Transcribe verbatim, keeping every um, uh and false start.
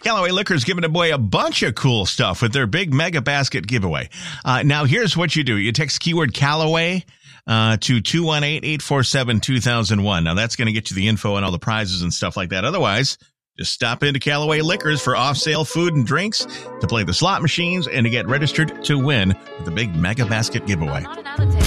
Callaway Liquor's giving away a bunch of cool stuff with their big mega basket giveaway. Uh, now, here's what you do. You text keyword Callaway uh, to two one eight, eight four seven, two thousand one. Now, that's going to get you the info and all the prizes and stuff like that. Otherwise, just stop into Callaway Liquors for off-sale food and drinks, to play the slot machines, and to get registered to win with the big mega basket giveaway.